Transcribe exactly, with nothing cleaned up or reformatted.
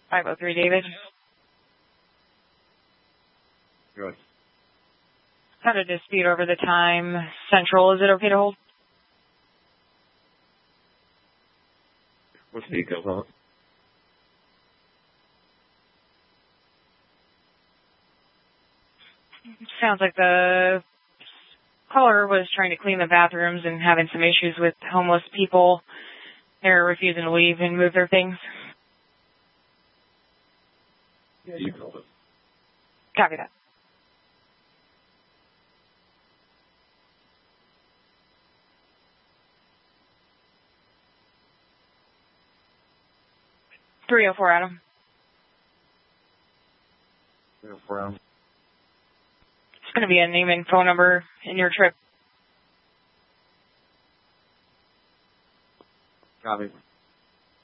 five oh three, David. Good. Had a dispute over the time. Central, is it okay to hold? What's the details on it? Sounds like the caller was trying to clean the bathrooms and having some issues with homeless people. They're refusing to leave and move their things. Yeah, you called it. Copy that. three oh four, Adam. three oh four, Adam. It's going to be a name and phone number in your trip. Copy.